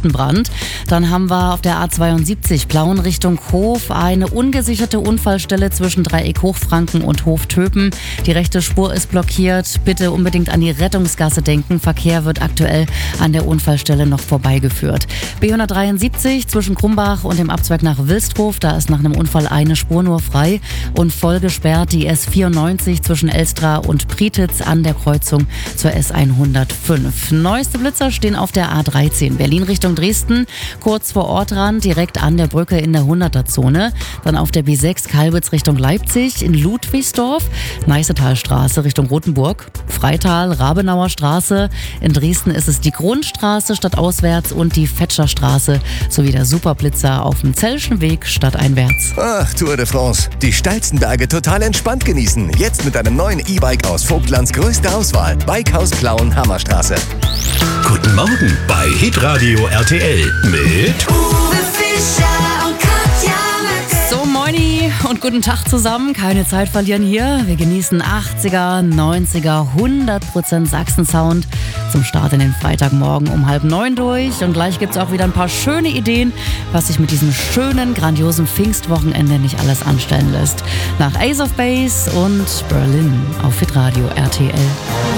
Pistenbrand. Dann haben wir auf der A72 Plauen Richtung Hof eine ungesicherte Unfallstelle zwischen Dreieck Hochfranken und Hof Töpen. Die rechte Spur ist blockiert. Bitte unbedingt an die Rettungsgasse denken. Verkehr wird aktuell an der Unfallstelle noch vorbeigeführt. B173 zwischen Krumbach und dem Abzweig nach Wilstrow. Da ist nach einem Unfall eine Spur nur frei und voll gesperrt die S94 zwischen Elstra und Prietitz an der Kreuzung zur S105. Neueste Blitzer stehen auf der A13 Berlin Richtung Dresden, kurz vor Ortrand, direkt an der Brücke in der 100er-Zone. Dann auf der B6 Kalbitz Richtung Leipzig, in Ludwigsdorf, Neißetalstraße Richtung Rothenburg, Freital, Rabenauer Straße. In Dresden ist es die Grundstraße stadtauswärts und die Fetscherstraße sowie der Superblitzer auf dem Zellschen Weg stadteinwärts. Ach, Tour de France. Die steilsten Berge total entspannt genießen. Jetzt mit einem neuen E-Bike aus Vogtlands größte Auswahl. Bikehaus Plauen, Hammerstraße. Guten Morgen bei Hitradio RTL mit Uwe Fischer und Katja Möcke. So, moini und guten Tag zusammen. Keine Zeit verlieren hier. Wir genießen 80er, 90er, 100% Sachsen-Sound zum Start in den Freitagmorgen um 8:30 durch. Und gleich gibt es auch wieder ein paar schöne Ideen, was sich mit diesem schönen, grandiosen Pfingstwochenende nicht alles anstellen lässt. Nach Ace of Base und Berlin auf Hitradio RTL.